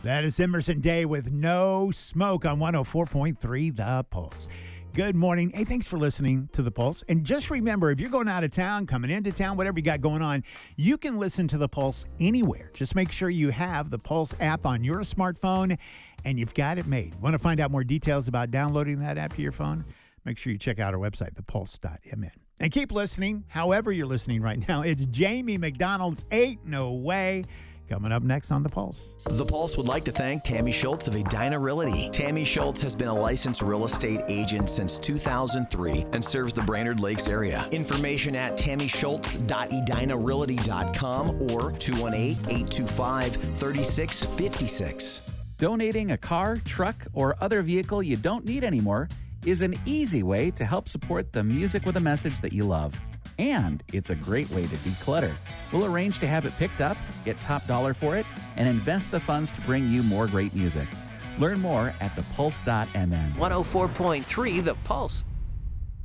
That is Emerson Day with No Smoke on 104.3 The Pulse. Good morning. Hey, thanks for listening to The Pulse. And just remember, if you're going out of town, coming into town, whatever you got going on, you can listen to The Pulse anywhere. Just make sure you have the Pulse app on your smartphone and you've got it made. Want to find out more details about downloading that app to your phone? Make sure you check out our website, thepulse.mn. And keep listening, however you're listening right now. It's Jamie McDonald's Ain't No Way. Coming up next on The Pulse. The Pulse would like to thank Tammy Schultz of Edina Realty. Tammy Schultz has been a licensed real estate agent since 2003 and serves the Brainerd Lakes area. Information at tammyschultz.edinarealty.com or 218-825-3656. Donating a car, truck, or other vehicle you don't need anymore is an easy way to help support the music with a message that you love. And it's a great way to declutter. We'll arrange to have it picked up, get top dollar for it, and invest the funds to bring you more great music. Learn more at thepulse.mn. 104.3 The Pulse.